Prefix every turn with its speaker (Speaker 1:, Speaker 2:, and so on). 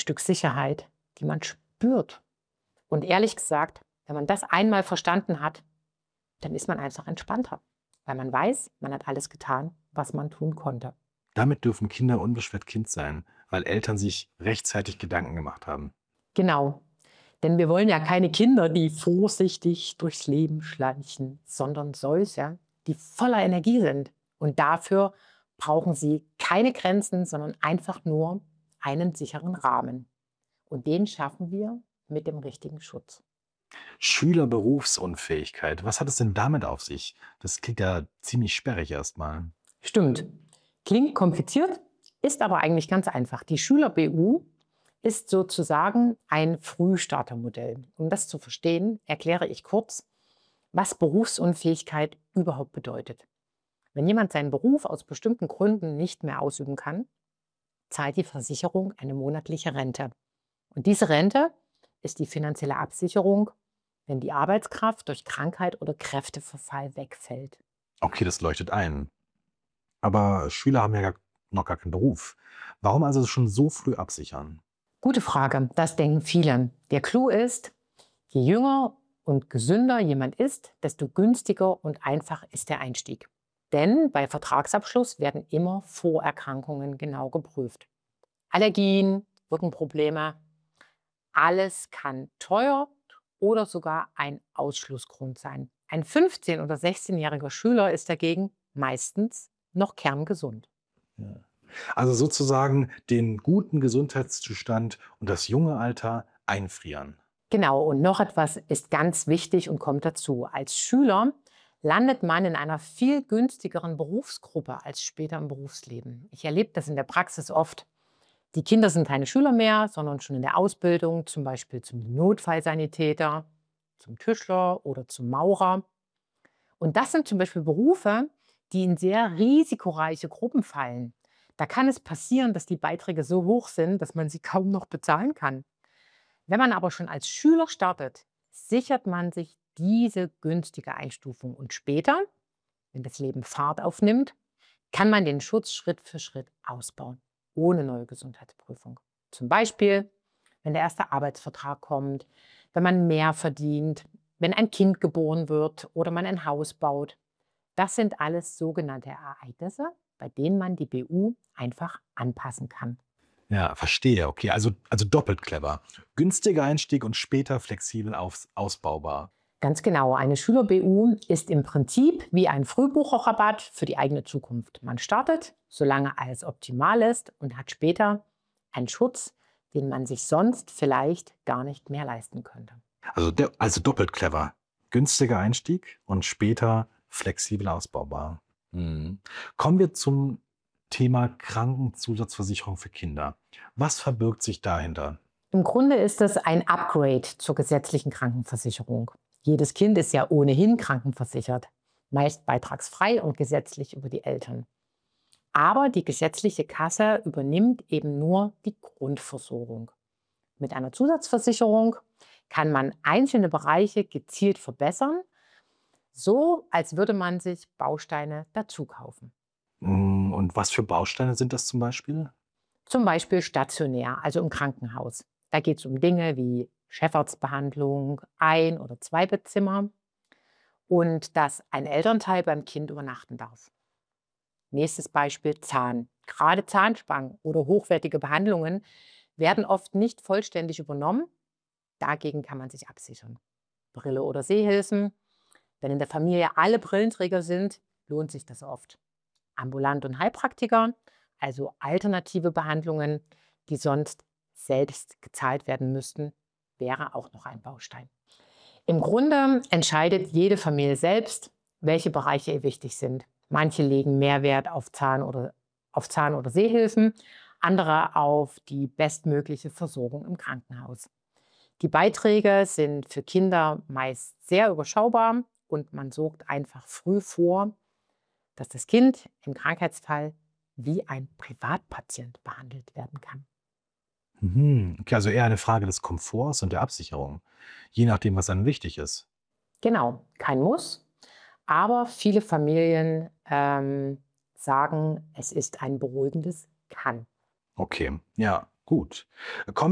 Speaker 1: Stück Sicherheit, die man spürt. Und ehrlich gesagt, wenn man das einmal verstanden hat, dann ist man einfach entspannter, weil man weiß, man hat alles getan, was man tun konnte.
Speaker 2: Damit dürfen Kinder unbeschwert Kind sein, weil Eltern sich rechtzeitig Gedanken gemacht haben.
Speaker 1: Genau. Denn wir wollen ja keine Kinder, die vorsichtig durchs Leben schleichen, sondern solche, die voller Energie sind. Und dafür brauchen sie keine Grenzen, sondern einfach nur einen sicheren Rahmen. Und den schaffen wir mit dem richtigen Schutz.
Speaker 2: Schülerberufsunfähigkeit, was hat es denn damit auf sich? Das klingt ja ziemlich sperrig erstmal.
Speaker 1: Stimmt. Klingt kompliziert, ist aber eigentlich ganz einfach. Die Schüler-BU ist sozusagen ein Frühstartermodell. Um das zu verstehen, erkläre ich kurz, was Berufsunfähigkeit überhaupt bedeutet. Wenn jemand seinen Beruf aus bestimmten Gründen nicht mehr ausüben kann, zahlt die Versicherung eine monatliche Rente. Und diese Rente ist die finanzielle Absicherung, wenn die Arbeitskraft durch Krankheit oder Kräfteverfall wegfällt.
Speaker 2: Okay, das leuchtet ein. Aber Schüler haben ja noch gar keinen Beruf. Warum also schon so früh absichern?
Speaker 1: Gute Frage, das denken viele. Der Clou ist, je jünger und gesünder jemand ist, desto günstiger und einfach ist der Einstieg. Denn bei Vertragsabschluss werden immer Vorerkrankungen genau geprüft. Allergien, Rückenprobleme, alles kann teuer oder sogar ein Ausschlussgrund sein. Ein 15- oder 16-jähriger Schüler ist dagegen meistens noch kerngesund.
Speaker 2: Ja. Also sozusagen den guten Gesundheitszustand und das junge Alter einfrieren.
Speaker 1: Genau, und noch etwas ist ganz wichtig und kommt dazu. Als Schüler landet man in einer viel günstigeren Berufsgruppe als später im Berufsleben. Ich erlebe das in der Praxis oft. Die Kinder sind keine Schüler mehr, sondern schon in der Ausbildung, zum Beispiel zum Notfallsanitäter, zum Tischler oder zum Maurer. Und das sind zum Beispiel Berufe, die in sehr risikoreiche Gruppen fallen. Da kann es passieren, dass die Beiträge so hoch sind, dass man sie kaum noch bezahlen kann. Wenn man aber schon als Schüler startet, sichert man sich diese günstige Einstufung. Und später, wenn das Leben Fahrt aufnimmt, kann man den Schutz Schritt für Schritt ausbauen, ohne neue Gesundheitsprüfung. Zum Beispiel, wenn der erste Arbeitsvertrag kommt, wenn man mehr verdient, wenn ein Kind geboren wird oder man ein Haus baut. Das sind alles sogenannte Ereignisse, bei denen man die BU einfach anpassen kann.
Speaker 2: Ja, verstehe. Okay, also doppelt clever. Günstiger Einstieg und später flexibel ausbaubar.
Speaker 1: Ganz genau, eine Schüler-BU ist im Prinzip wie ein Frühbucherrabatt für die eigene Zukunft. Man startet, solange alles optimal ist und hat später einen Schutz, den man sich sonst vielleicht gar nicht mehr leisten könnte.
Speaker 2: Also doppelt clever. Günstiger Einstieg und später flexibel ausbaubar. Mhm. Kommen wir zum Thema Krankenzusatzversicherung für Kinder. Was verbirgt sich dahinter?
Speaker 1: Im Grunde ist es ein Upgrade zur gesetzlichen Krankenversicherung. Jedes Kind ist ja ohnehin krankenversichert, meist beitragsfrei und gesetzlich über die Eltern. Aber die gesetzliche Kasse übernimmt eben nur die Grundversorgung. Mit einer Zusatzversicherung kann man einzelne Bereiche gezielt verbessern, so als würde man sich Bausteine dazu kaufen.
Speaker 2: Und was für Bausteine sind das zum Beispiel?
Speaker 1: Zum Beispiel stationär, also im Krankenhaus. Da geht es um Dinge wie Chefarztbehandlung, Ein- oder Zweibettzimmer und dass ein Elternteil beim Kind übernachten darf. Nächstes Beispiel Zahn. Gerade Zahnspangen oder hochwertige Behandlungen werden oft nicht vollständig übernommen. Dagegen kann man sich absichern. Brille oder Sehhilfen. Wenn in der Familie alle Brillenträger sind, lohnt sich das oft. Ambulant und Heilpraktiker, also alternative Behandlungen, die sonst selbst gezahlt werden müssten, wäre auch noch ein Baustein. Im Grunde entscheidet jede Familie selbst, welche Bereiche ihr wichtig sind. Manche legen mehr Wert auf Zahn- oder Sehhilfen, andere auf die bestmögliche Versorgung im Krankenhaus. Die Beiträge sind für Kinder meist sehr überschaubar und man sorgt einfach früh vor, dass das Kind im Krankheitsfall wie ein Privatpatient behandelt werden kann.
Speaker 2: Mhm. Okay, also eher eine Frage des Komforts und der Absicherung, je nachdem, was einem wichtig ist.
Speaker 1: Genau, kein Muss, aber viele Familien sagen, es ist ein beruhigendes Kann.
Speaker 2: Okay, ja, gut. Kommen